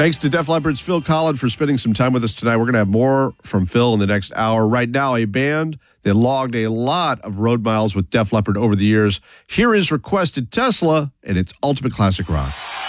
Thanks to Def Leppard's Phil Collen for spending some time with us tonight. We're going to have more from Phil in the next hour. Right now, a band that logged a lot of road miles with Def Leppard over the years. Here is Requested Tesla and its ultimate classic rock.